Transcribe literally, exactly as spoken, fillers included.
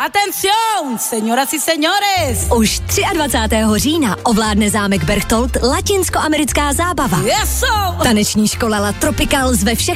Atención, señoras y señores. Už dvacátého třetího října ovládne zámek Berchtold latinskoamerická zábava. Eso. Taneční škola La Tropical zve všechny